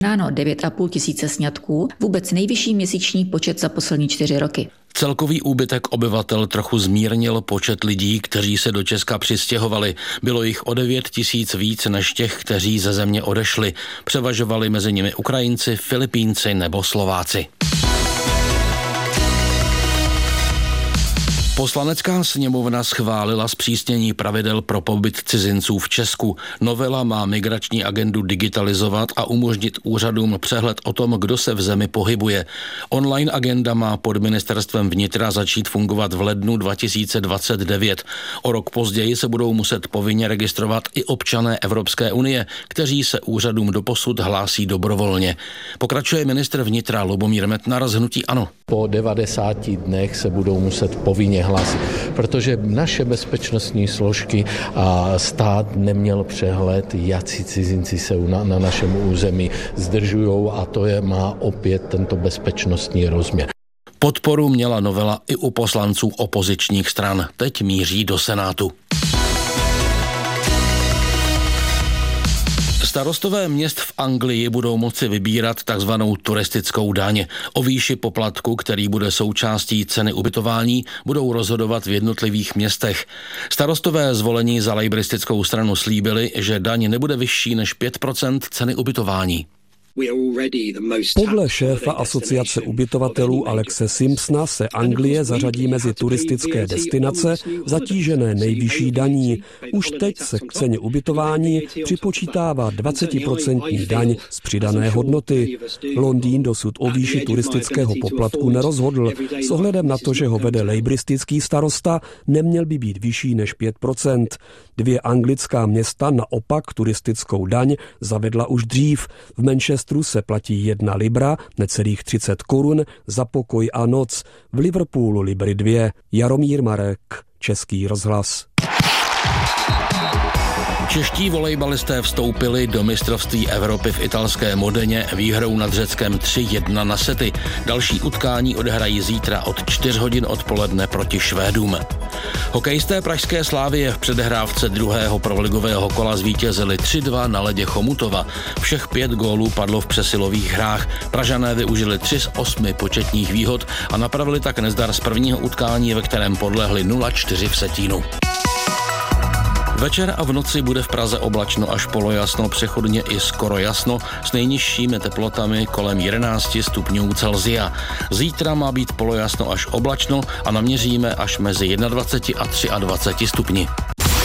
Náno 9,5 tisíce sňatků, vůbec nejvyšší měsíční počet za poslední 4 roky. Celkový úbytek obyvatel trochu zmírnil počet lidí, kteří se do Česka přistěhovali. Bylo jich o 9 tisíc víc než těch, kteří ze země odešli. Převažovali mezi nimi Ukrajinci, Filipínci nebo Slováci. Poslanecká sněmovna schválila zpřísnění pravidel pro pobyt cizinců v Česku. Novela má migrační agendu digitalizovat a umožnit úřadům přehled o tom, kdo se v zemi pohybuje. Online agenda má pod ministerstvem vnitra začít fungovat v lednu 2029. O rok později se budou muset povinně registrovat i občané Evropské unie, kteří se úřadům doposud hlásí dobrovolně. Pokračuje ministr vnitra Lubomír Metnar z hnutí ANO. Po 90 dnech se budou muset povinně hlásit, protože naše bezpečnostní složky a stát neměl přehled, jací cizinci se na našem území zdržujou, a to má opět tento bezpečnostní rozměr. Podporu měla novela i u poslanců opozičních stran. Teď míří do Senátu. Starostové měst v Anglii budou moci vybírat takzvanou turistickou daň. O výši poplatku, který bude součástí ceny ubytování, budou rozhodovat v jednotlivých městech. Starostové zvolení za lejbristickou stranu slíbili, že daň nebude vyšší než 5% ceny ubytování. Podle šéfa asociace ubytovatelů Alexe Simpsona se Anglie zařadí mezi turistické destinace zatížené nejvyšší daní. Už teď se k ceně ubytování připočítává 20% daň z přidané hodnoty. Londýn dosud o výši turistického poplatku nerozhodl. S ohledem na to, že ho vede lejbristický starosta, neměl by být vyšší než 5%. 2 anglická města naopak turistickou daň zavedla už dřív. V Manchesteru se platí 1 libra, necelých 30 korun, za pokoj a noc. V Liverpoolu libry 2. Jaromír Marek, Český rozhlas. Čeští volejbalisté vstoupili do mistrovství Evropy v italské Modeně výhrou nad Řeckem 3-1 na sety. Další utkání odehrají zítra od 4 hodin odpoledne proti Švédům. Hokejisté pražské Slavie v předehrávce druhého proligového kola zvítězili 3-2 na ledě Chomutova. Všech 5 gólů padlo v přesilových hrách. Pražané využili 3 z 8 početních výhod a napravili tak nezdar z prvního utkání, ve kterém podlehli 0-4 v Setínu. Večer a v noci bude v Praze oblačno až polojasno, přechodně i skoro jasno, s nejnižšími teplotami kolem 11 stupňů Celsia. Zítra má být polojasno až oblačno a naměříme až mezi 21 a 23 stupni.